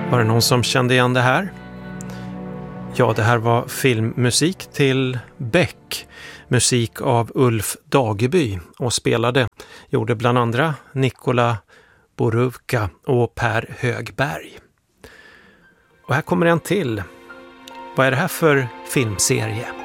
Var det någon som kände igen det här? Ja, det här var filmmusik till Beck. Musik av Ulf Dageby och gjorde bland andra Nikola Boruvka och Per Högberg. Och här kommer en till. Vad är det här för filmserie?